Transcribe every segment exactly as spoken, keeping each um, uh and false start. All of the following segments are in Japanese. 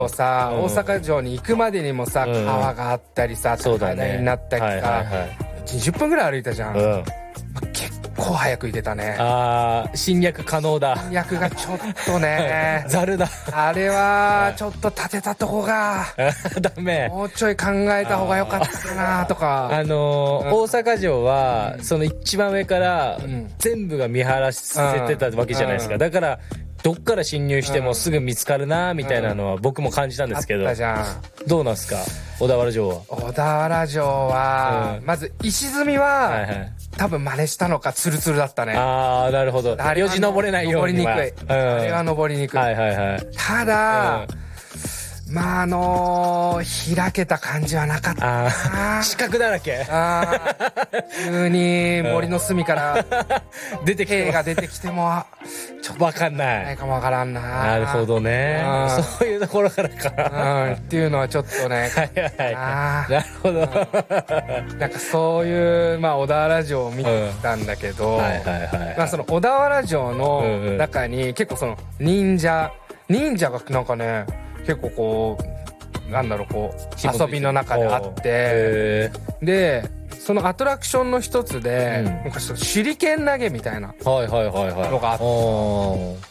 さ、 うん、 大阪城に行くまでにもさ、うん、川があったりさ、 そうだね、 になったりさ、はいはいはい、にじゅっぷんぐらい歩いたじゃん、うん、結構早く行けたね。 あー、侵略可能だ。 侵略がちょっとねざるだ。 あれはちょっと建てたとこがダメ、 もうちょい考えた方が良かったかなとか。 あのーうん、大阪城は、うん、その一番上から全部が見晴らせてたわけじゃないですか、うん、だからどっから侵入してもすぐ見つかるなみたいなのは僕も感じたんですけど、うん、あったじゃん。どうなんすか小田原城は。 小田原城は、うん、まず石積みは、はいはい、多分真似したのかツルツルだったね。 ああ、なるほど。よじ登れないようには登りにくい、うん、あれは登りにくい、はいはいはい、ただ、うん、まああのー、開けた感じはなかったな。 四角だらけ。 あ急に森の隅から出てきて兵が出てきてもちょっと分かんないないかも分からんな。 なるほどね、うん、そういうところからか、 うん、っていうのはちょっとねはいはいはい、なるほど、 うん、なんかそういう、まあ、小田原城を見てきたんだけど、まあその小田原城の中に結構その忍者忍者がなんかね結構こうなんだろうこう遊びの中であって、でそのアトラクションの一つで、うん、なんか手裏剣投げみたいなのがあって、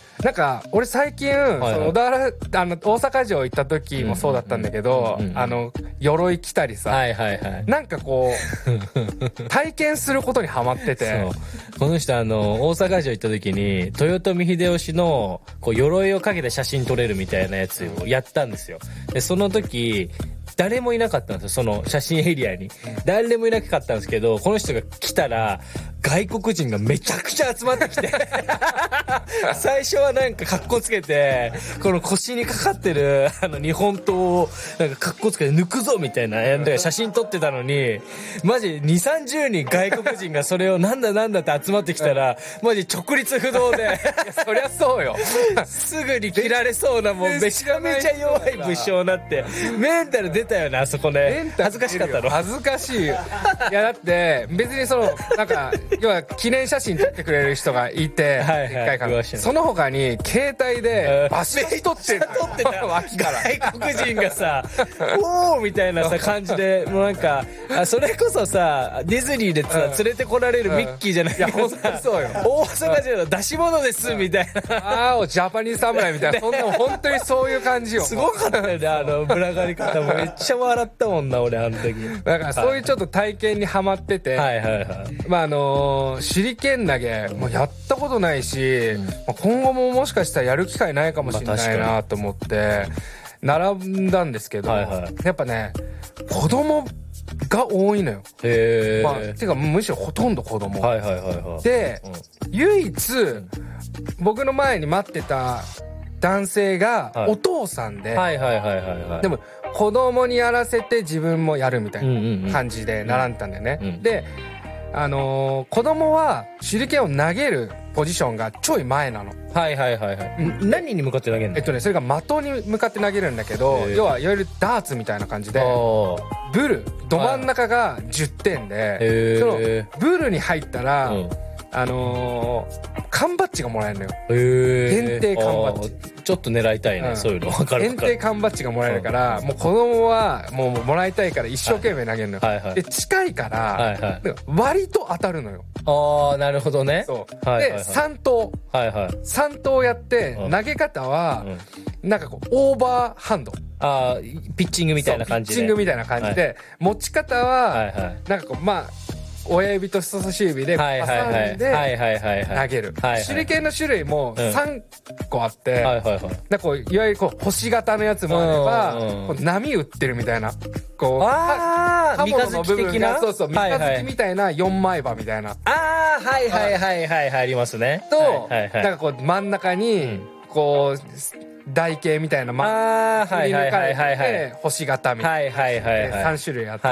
なんか俺最近、はいはい、その小田原あの大阪城行った時もそうだったんだけど、うんうんうんうん、あの鎧着たりさ、はいはいはい、なんかこう体験することにハマってて、 そうこの人あの大阪城行った時に豊臣秀吉のこう鎧をかけて写真撮れるみたいなやつをやったんですよ。でその時誰もいなかったんですよ、その写真エリアに、うん、誰もいなかったんですけど、この人が来たら外国人がめちゃくちゃ集まってきて最初はなんか格好つけてこの腰にかかってるあの日本刀をなんか格好つけて抜くぞみたいな写真撮ってたのに、マジにじゅうさんじゅうにん外国人がそれをなんだなんだって集まってきたらマジ直立不動でそりゃそうよすぐに切られそうなもうめちゃめちゃ弱い武将になってメンタル出たよねあそこね。恥ずかしかったの。 恥ずかしい。いやだって別にそのなんか要は記念写真撮ってくれる人がいて、はいはい、かその他に携帯でバシバシ撮ってる撮ってた脇から外国人がさおーみたいなさ感じでもうなんかあそれこそさディズニーでさ連れてこられるミッキーじゃないかさ、うんうん、いや本当そうよ大阪城の出し物ですみたいな、 うん、ああジャパニーズ侍みたいなそんな本当にそういう感じよ。 すごかったよねあの群がり方もめっちゃ笑ったもんな俺あの時。 だからそういうちょっと体験にハマってて、はいはいはい、まああのー、手裏剣投げもうやったことないし、うんまあ、今後ももしかしたらやる機会ないかもしれないなと思って並んだんですけど、はいはい、やっぱね子供が多いのよ。へー、まあ、てかむしろほとんど子供、はいはいはいはい、で、うん、唯一、うん、僕の前に待ってた男性がお父さんで、はいはいはいはいはい、でも子供にやらせて自分もやるみたいな感じで並んだんだよね、うんうん、であのー、子供は手裏剣を投げるポジションがちょい前なの。 はいはいはいはい。何に向かって投げるの？ えっとねそれが的に向かって投げるんだけど、要はいわゆるダーツみたいな感じでブルど真ん中がじゅってんで、そのブルに入ったら、うん、あのー、缶バッジがもらえるのよ。限定缶バッジ。 ちょっと狙いたいね、うん、そういうの分かる分かる。 限定缶バッジがもらえるから、うん、もう子供はもうもらいたいから一生懸命投げるのよ、はいはいはい、で近いから、はいはい、割と当たるのよ。 ああなるほどね。 そう、はいはいはい、でさん投、はいはい、さん投やって、うん、投げ方は、うん、なんかこうオーバーハンド、 あピッチングみたいな感じでピッチングみたいな感じで、はい、持ち方は、はいはい、なんかこうまあ親指と人差し指で挟んで投げる。手裏剣の種類もさんこあって、なんかこういわゆるこう星型のやつもあれば、こう波打ってるみたいな、こうああ三日月的な、 そうそう三日月みたいな四枚刃みたいな、 ああはいはいはいはいありますね。 となんかこう真ん中にこう台形みたいなまあ振り抜かれて星型みたいなさん種類あって、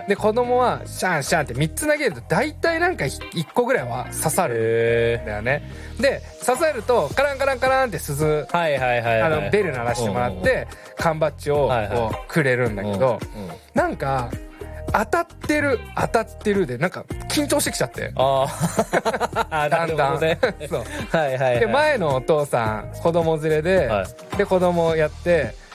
で子供はシャンシャンってみっつ投げると大体なんかいっこぐらいは刺さるんだよね。で刺さるとカランカランカランって鈴あのベル鳴らしてもらって缶バッジをこうくれるんだけど、なんか当たってる当たってるでなんか緊張してきちゃって、あだんだんねそうはいはい、はい、で前のお父さん子供連れで、はい、で子供やって